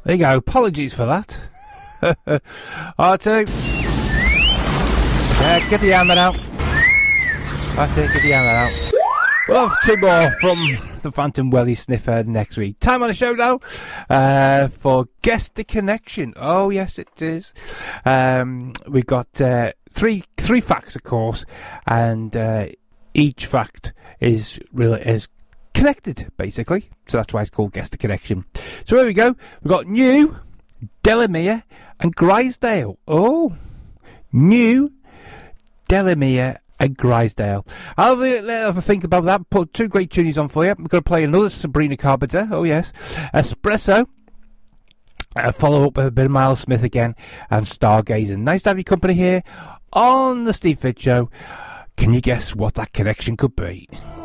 There you go. Apologies for that. R2. Yeah, get the hammer out. That's it, get the hammer out. We'll have two more from the Phantom Welly Sniffer next week. Time on the show now for Guess the Connection. Oh, yes, it is. We've got three facts, of course, and each fact is connected, basically. So that's why it's called Guess the Connection. So here we go. We've got New, Delamere, and Grisdale. Oh, New, Delamere, and Grisdale. I'll have a think about that. Put two great tunes on for you. We're going to play another Sabrina Carpenter. Oh, yes. Espresso. Follow up with a bit of Miles Smith again. And Stargazing. Nice to have your company here on the Steve Fitz Show. Can you guess what that connection could be?